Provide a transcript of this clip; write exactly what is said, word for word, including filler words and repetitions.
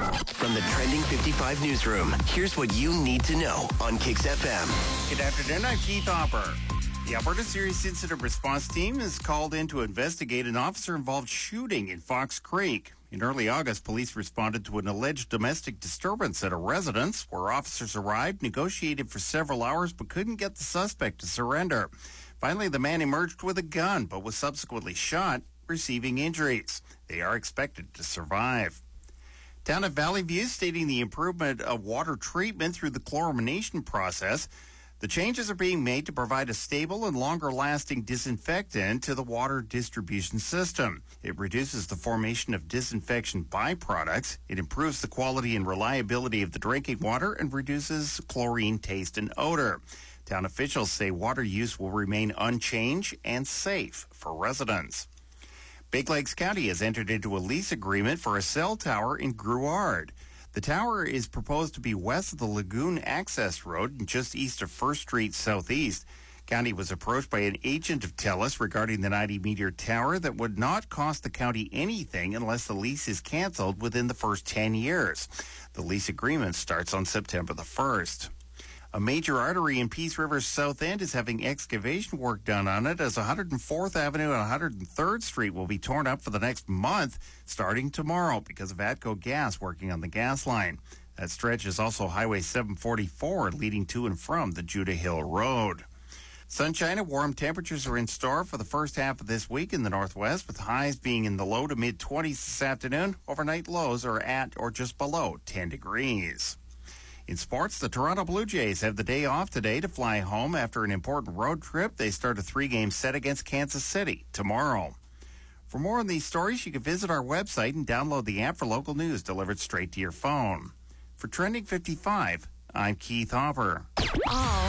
From the Trending fifty-five newsroom, here's what you need to know on Kix F M. Good afternoon, I'm Keith Hopper. The Alberta Serious Incident Response Team is called in to investigate an officer-involved shooting in Fox Creek. In early August, police responded to an alleged domestic disturbance at a residence where officers arrived, negotiated for several hours, but couldn't get the suspect to surrender. Finally, the man emerged with a gun, but was subsequently shot, receiving injuries. They are expected to survive. Town of Valley View stating the improvement of water treatment through the chlorination process. The changes are being made to provide a stable and longer-lasting disinfectant to the water distribution system. It reduces the formation of disinfection byproducts. It improves the quality and reliability of the drinking water and reduces chlorine taste and odor. Town officials say water use will remain unchanged and safe for residents. Big Lakes County has entered into a lease agreement for a cell tower in Grouard. The tower is proposed to be west of the Lagoon Access Road and just east of First Street Southeast. County was approached by an agent of TELUS regarding the ninety-meter tower that would not cost the county anything unless the lease is canceled within the first ten years. The lease agreement starts on September the first. A major artery in Peace River's south end is having excavation work done on it as one hundred fourth Avenue and one hundred third Street will be torn up for the next month starting tomorrow because of ATCO Gas working on the gas line. That stretch is also Highway seven forty-four leading to and from the Judah Hill Road. Sunshine and warm temperatures are in store for the first half of this week in the northwest, with highs being in the low to mid-twenties this afternoon. Overnight lows are at or just below ten degrees. In sports, the Toronto Blue Jays have the day off today to fly home after an important road trip. They start a three-game set against Kansas City tomorrow. For more on these stories, you can visit our website and download the app for local news delivered straight to your phone. For Trending fifty-five, I'm Keith Hopper. All